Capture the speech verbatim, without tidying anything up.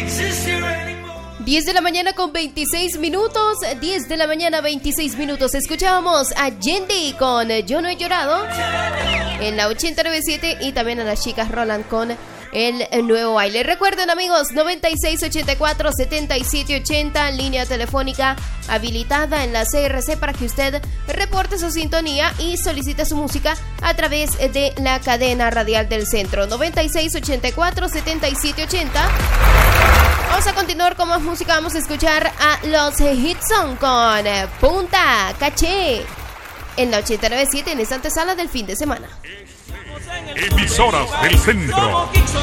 diez de la mañana con veintiséis minutos, diez de la mañana veintiséis minutos. Escuchábamos a Yendi con Yo No He Llorado en la ochenta nueve siete y también a las chicas Roland con el nuevo baile. Recuerden, amigos, noventa y seis ochenta y cuatro setenta y siete ochenta, línea telefónica habilitada en la C R C para que usted reporte su sintonía y solicite su música a través de la cadena radial del centro. noventa y seis ochenta y cuatro setenta y siete ochenta. Vamos a continuar con más música. Vamos a escuchar a los Hitson con Punta Caché en la ochenta y nueve siete en esta antesala del fin de semana. Emisoras del centro.